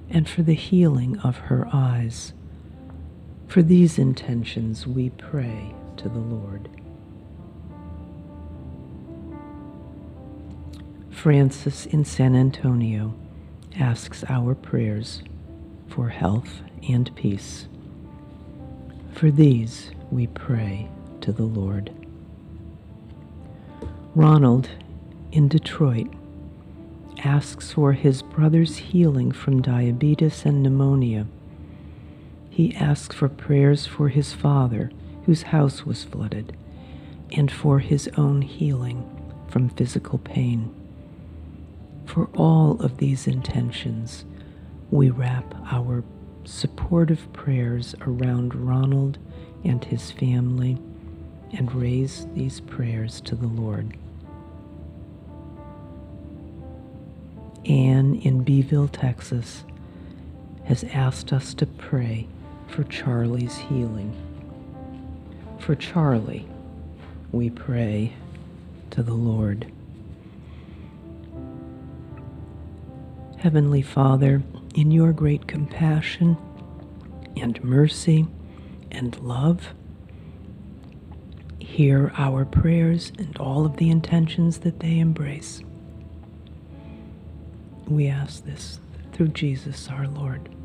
and for the healing of her eyes. For these intentions we pray to the Lord. Francis in San Antonio asks our prayers for health and peace. For these we pray to the Lord. Ronald in Detroit asks for his brother's healing from diabetes and pneumonia. He asks for prayers for his father, whose house was flooded, and for his own healing from physical pain. For all of these intentions, we wrap our supportive prayers around Ronald and his family and raise these prayers to the Lord. Anne in Beeville, Texas, has asked us to pray for Charlie's healing. For Charlie, we pray to the Lord. Heavenly Father, in your great compassion and mercy and love, hear our prayers and all of the intentions that they embrace. We ask this through Jesus our Lord.